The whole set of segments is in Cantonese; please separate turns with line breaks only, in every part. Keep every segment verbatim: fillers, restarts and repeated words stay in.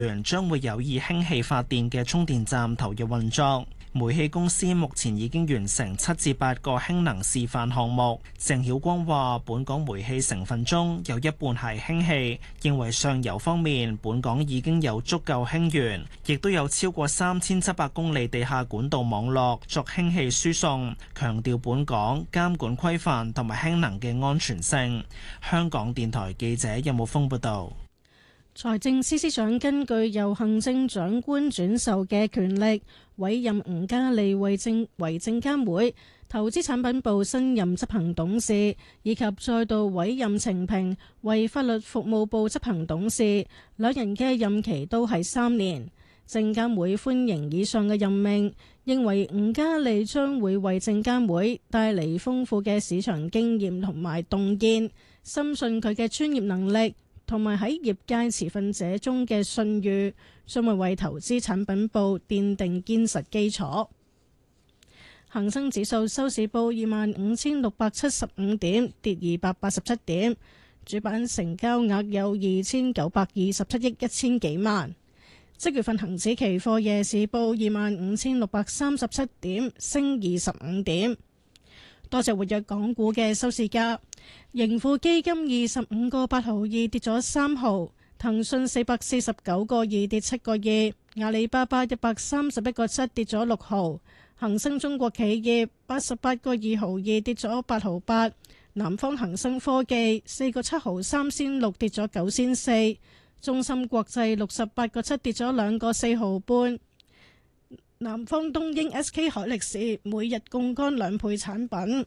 將會有以氫氣發電嘅充電站投入運作。煤氣公司目前已經完成七至八個氫能示範項目。鄭曉光話：本港煤氣成分中有一半係氫氣，認為上游方面本港已經有足夠氫源，亦都有超過三千七百公里地下管道網絡作氫氣輸送。強調本港監管規範同埋氫能嘅安全性。香港電台記者任武峰報道。
財政司司長根據由行政長官轉授嘅權力，委任吳嘉莉為證為證監會投資產品部新任執行董事，以及再度委任程平為法律服務部執行董事，兩人嘅任期都係三年。證監會歡迎以上嘅任命，認為吳嘉莉將會為證監會帶嚟豐富嘅市場經驗同埋洞見，深信佢嘅專業能力同埋喺業界持份者中嘅信譽，將會為投資產品部奠定堅實基礎。恒生指數收市報二萬五千六百七十五點，跌二百八十七點，主板成交額有二千九百二十七億一千幾萬。即月份恒指期貨夜市報二萬五千六百三十七點，升二十五點。多隻活躍港股嘅收市價，盈富基金二十五個八毫二跌咗三毫，騰訊四百四十九個二跌七個二，阿里巴巴一百三十一個七跌咗六毫，恒生中國企業八十八個二毫二跌咗八毫八，南方恒生科技四個七毫三仙六跌咗九仙四，中芯國際六十八個七跌咗兩個四毫半。南方東英 S K 海力士每日槓桿兩倍產品，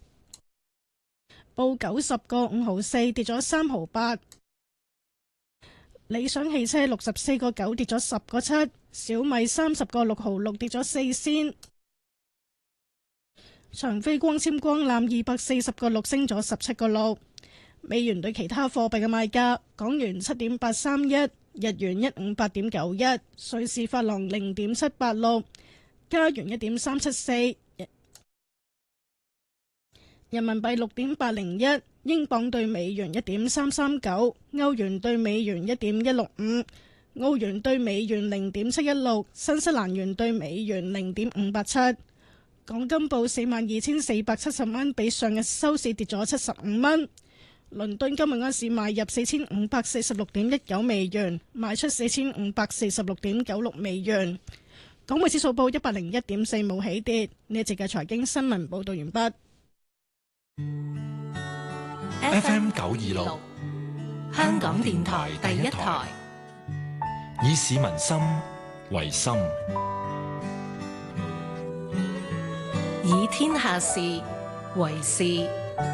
報九十個五毫四跌咗三毫八。理想汽車六十四個九跌咗十個七，小米三十個六毫六跌咗四仙。長飛光纖光纜二百四十個六升咗十七個六。美元對其他貨幣嘅賣價：港元七點八三一。日元一五八點九一，瑞士法郎零點七八六，加元一點三七四，人民幣六點八零一，英鎊對美元一點三三九，歐元對美元一點一六五，澳元對美元零點七一六，新西蘭元對美元零點五八七。港金報四萬二千四百七十蚊，比上日收市跌咗七十五蚊。倫敦今日安市買入四千五百四十六點一九美元，賣出四千五百四十六點九六美元。港匯指數報一百零一點四，冇起跌。呢一節嘅財經新聞報道完畢。
F M 九二六，香港電台第一台，以市民心為心，以天下事為事。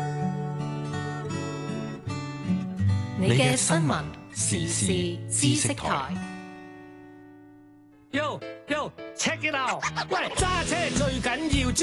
你嘅新聞時事知識台。
Yo yo check it out，喂，揸車最緊要。